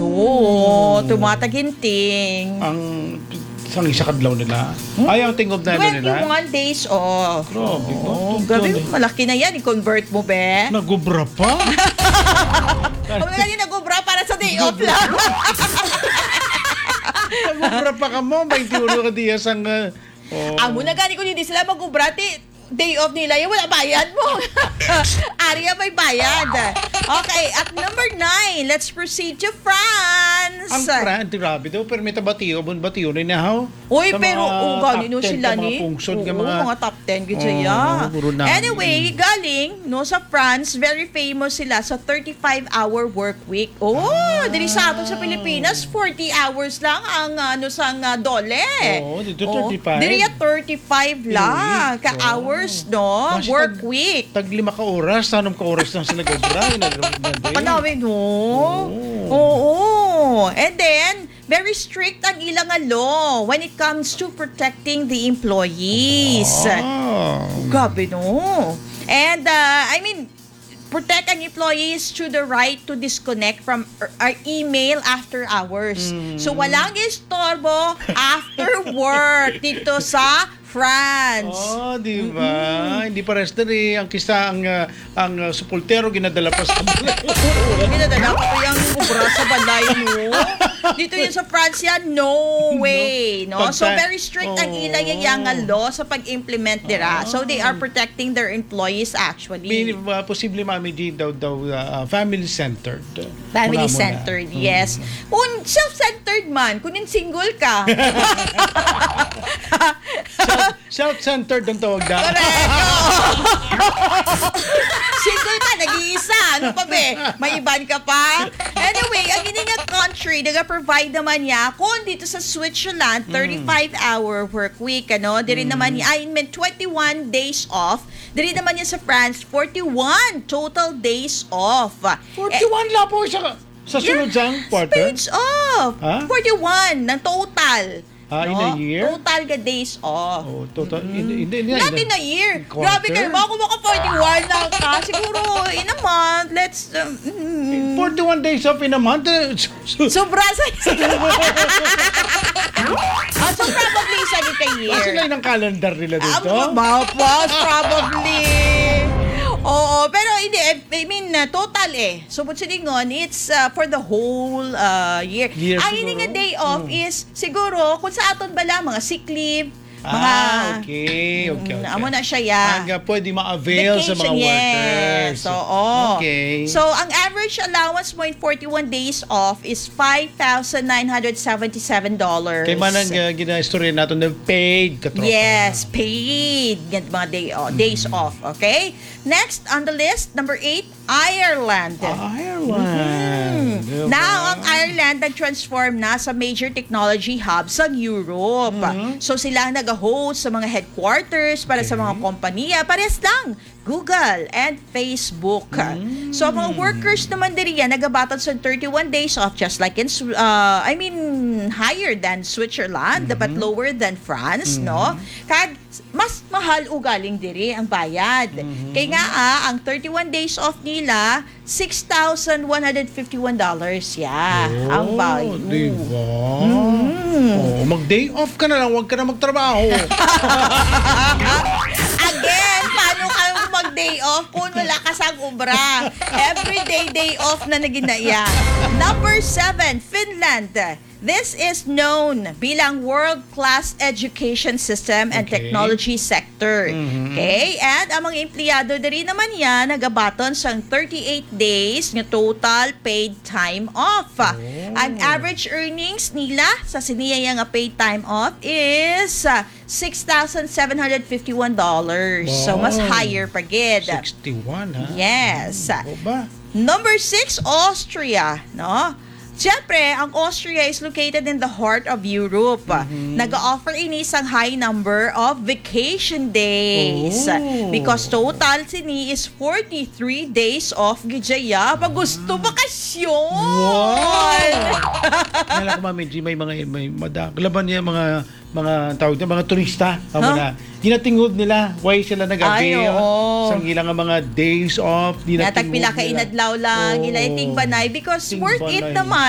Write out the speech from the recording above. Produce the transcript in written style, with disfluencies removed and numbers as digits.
Oo, tumataginting. Ang isang isa kadlaw nila. Ay, ang tingog na nila. 21 days off. Grabe, Oo, grabe, malaki na yan. I-convert mo, be. Nagubra pa. Kung nga nagubra para sa day off lang. Nagubra pa ka mo. 21 ka diyas ang... Amo na gani kung hindi sila mag-ubra, day off nila, yung wala bayad mo. Arya may bayad. Okay, at number 9, let's proceed to France. Ang France, grabe daw. Pero may tabatiyo, batiyo rin na ho. Uy, pero gani no sila ni. Mga pungsod, mga top 10 gid siya. Anyway, galing no sa France, very famous sila sa 35-hour work week. Diri sa aton sa Pilipinas, 40 hours lang ang sang dole. Dito 35. Diri 35 lang ka hours, no? Kasi Work week. Tag 5 ka oras, tanong ka oras lang sila gabra. Panawin, no? Oo. And then, very strict ang ilang law when it comes to protecting the employees. Grabe, no? And, protect ang employees to the right to disconnect from our email after hours. So, walang istorbo after work dito sa France. Di ba? Hindi pares na rin. Ang kisa ang supultero ginadala pa sa balay. Ginadala pa yung ubra sa balay, no? Dito yun sa France yan, no way. No? So, very strict ang ilang yung law sa pag-implement nila. So, they are protecting their employees actually. Posible, Mami G, daw family-centered. Family-centered, yes. Kung self-centered man, kung single ka. Self-centered ang tawag na. Correct. Single ka, nag-iisa. Ano pa, be? May iban ka pa? Anyway, ang ininga country, nag-provide naman niya, kung dito sa Switzerland, 35-hour work week, Diri naman niya, 21 days off. Diri naman niya sa France, 41 total days off. 41 lang po sa sunod sang quarter? Days off. 41 ng total. In a year? Total ka days off. Total. Not in a year. Grabe ka naman. Kung maka 41 lang ka, siguro in a month, let's... 41 days off in a month? Sobra sa... so probably isa din ka year. Kasi lang ng calendar nila dito? Probably. Oo, pero hindi, total Subot silingon, it's for the whole year. Ang hindi nga day off is, siguro, kung sa aton bala, mga sick leave, okay. Amo na siya ya. Pwede ma-avail sa mga workers. Okay. So, ang average allowance mo in 41 days off is $5,977. Kaya man ang gina-story natin na paid katropa. Yes, paid. Yan mga days off. Okay? Next on the list, number 8, Ireland. Ireland. Now, ang Ireland nag-transform na sa major technology hub sa Europe. So, sila ang nag-host sa mga headquarters para sa mga kompanya. Parehas lang, Google and Facebook. So, ang mga workers naman din yan, nagabatad sa 31 days off, just like in, higher than Switzerland, but lower than France, no? Kaya, mas mahal ugaling diri ang bayad. Kaya nga, ang 31 days off nila, $6,151 ang value. Diba? Mag-day off ka na lang, huwag ka na magtrabaho. Again, paano ka mag-day off kung wala ka sa ubra? Everyday day off na naginaya. Number 7, Finland. This is known bilang world-class education system and technology sector. Okay? And ang mga empleyado diri naman yan, nagabaton sang 38 days ng total paid time off. Ang average earnings nila sa siniya nga paid time off is $6,751. So, mas higher pa gid. 61, ha? Yes. Number 6, Austria. No? Siyempre, ang Austria is located in the heart of Europe. Nag-offer ini isang high number of vacation days. Because total sini is 43 days off gijaya. Pag gusto bakasyon! Wow! Nala ko, Mami G, may laban niya mga tawag na mga turista. Na ginatingod nila why sila nag-avail sa ilang mga days off. Natagpila ka inadlaw lang. Ilaiting banay because worth it naman.